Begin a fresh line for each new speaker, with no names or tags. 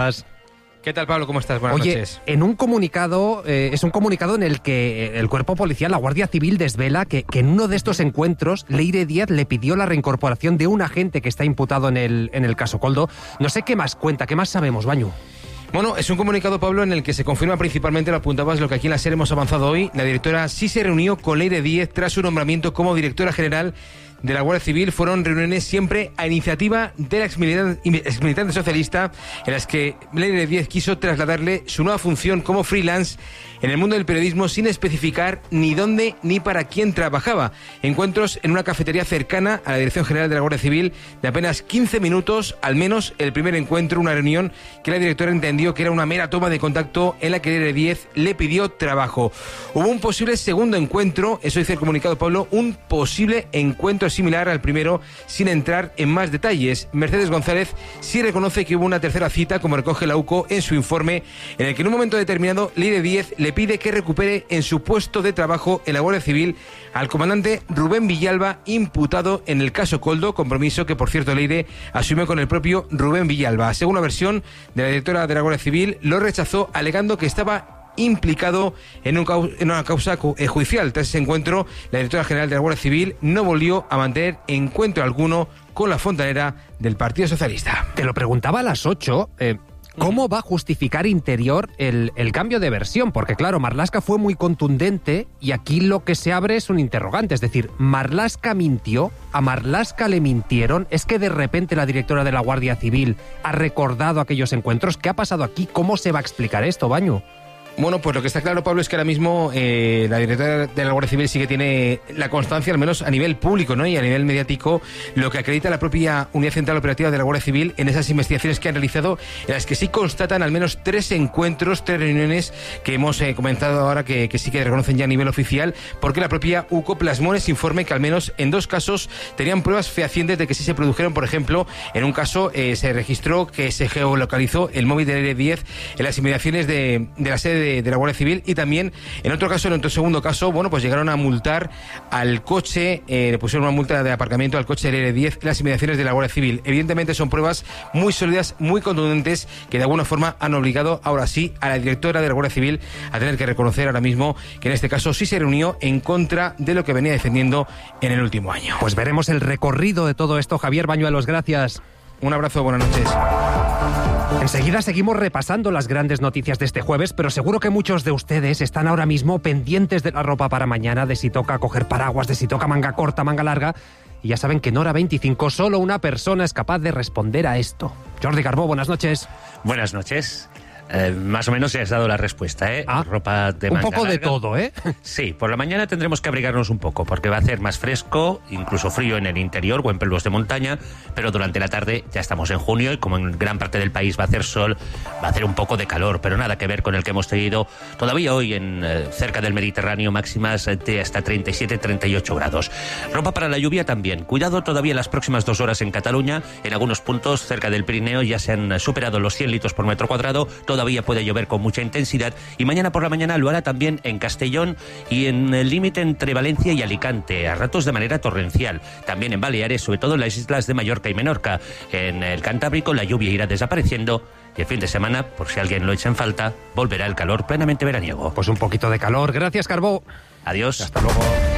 ¿Qué tal, Pablo? ¿Cómo estás? Buenas noches.
En un comunicado, es un comunicado en el que el cuerpo policial, la Guardia Civil, desvela que en uno de estos encuentros, Leire Díaz le pidió la reincorporación de un agente que está imputado en el caso Koldo. No sé qué más cuenta, qué más sabemos, Bañu.
Bueno, es un comunicado, Pablo, en el que se confirma principalmente, lo apuntabas, lo que aquí en la SER hemos avanzado hoy. La directora sí se reunió con Leire Díaz tras su nombramiento como directora general de la Guardia Civil. Fueron reuniones siempre a iniciativa de la exmilitante socialista, en las que Leire Díaz quiso trasladarle su nueva función como freelance en el mundo del periodismo sin especificar ni dónde ni para quién trabajaba. Encuentros en una cafetería cercana a la Dirección General de la Guardia Civil de apenas 15 minutos, al menos el primer encuentro, una reunión que la directora entendió que era una mera toma de contacto en la que Leire Díaz le pidió trabajo. Hubo un posible segundo encuentro, eso dice el comunicado, Pablo, un posible encuentro similar al primero, sin entrar en más detalles. Mercedes González sí reconoce que hubo una tercera cita, como recoge la UCO en su informe, en el que en un momento determinado Leire Díaz le pide que recupere en su puesto de trabajo en la Guardia Civil al comandante Rubén Villalba, imputado en el caso Koldo, compromiso que, por cierto, Leire asumió con el propio Rubén Villalba. Según la versión de la directora de la Guardia Civil, lo rechazó alegando que estaba implicado en una causa judicial. Tras ese encuentro, la directora general de la Guardia Civil no volvió a mantener encuentro alguno con la fontanera del Partido Socialista.
Te lo preguntaba a las 8... ¿Cómo va a justificar Interior el cambio de versión? Porque claro, Marlaska fue muy contundente y aquí lo que se abre es un interrogante. Es decir, ¿Marlaska mintió? ¿A Marlaska le mintieron? ¿Es que de repente la directora de la Guardia Civil ha recordado aquellos encuentros? ¿Qué ha pasado aquí? ¿Cómo se va a explicar esto, Bañu?
Bueno, pues lo que está claro, Pablo, es que ahora mismo la directora de la Guardia Civil sí que tiene la constancia, al menos a nivel público, ¿no?, y a nivel mediático, lo que acredita la propia Unidad Central Operativa de la Guardia Civil en esas investigaciones que han realizado, en las que sí constatan al menos 3 encuentros, 3 reuniones que hemos comentado ahora que sí que reconocen ya a nivel oficial, porque la propia UCO plasmó en ese informe que al menos en 2 casos tenían pruebas fehacientes de que sí se produjeron. Por ejemplo, en un caso se registró que se geolocalizó el móvil de Leire Díaz en las inmediaciones de la sede de la Guardia Civil, y también en otro caso, en otro segundo caso, bueno, pues llegaron a multar al coche, le pusieron una multa de aparcamiento al coche de Leire Díaz en las inmediaciones de la Guardia Civil. Evidentemente son pruebas muy sólidas, muy contundentes, que de alguna forma han obligado ahora sí a la directora de la Guardia Civil a tener que reconocer ahora mismo que en este caso sí se reunió en contra de lo que venía defendiendo en el último año.
Pues veremos el recorrido de todo esto. Javier Bañuelos, gracias.
Un abrazo, buenas noches.
Enseguida seguimos repasando las grandes noticias de este jueves, pero seguro que muchos de ustedes están ahora mismo pendientes de la ropa para mañana, de si toca coger paraguas, de si toca manga corta, manga larga. Y ya saben que en Hora 25 solo una persona es capaz de responder a esto. Jordi Carbó, buenas noches.
Buenas noches. Más o menos se has dado la respuesta, ¿eh? Ropa de manga
un poco
larga.
De todo, ¿eh?
Sí, por la mañana tendremos que abrigarnos un poco, porque va a hacer más fresco, incluso frío en el interior o en pueblos de montaña, pero durante la tarde ya estamos en junio y como en gran parte del país va a hacer sol, va a hacer un poco de calor, pero nada que ver con el que hemos tenido todavía hoy en cerca del Mediterráneo, máximas de hasta 37-38 grados. Ropa para la lluvia también. Cuidado todavía las próximas 2 horas en Cataluña, en algunos puntos cerca del Pirineo ya se han superado los 100 litros por metro cuadrado, todavía puede llover con mucha intensidad y mañana por la mañana lo hará también en Castellón y en el límite entre Valencia y Alicante, a ratos de manera torrencial. También en Baleares, sobre todo en las islas de Mallorca y Menorca. En el Cantábrico la lluvia irá desapareciendo y el fin de semana, por si alguien lo echa en falta, volverá el calor plenamente veraniego.
Pues un poquito de calor. Gracias, Carbó.
Adiós.
Hasta luego.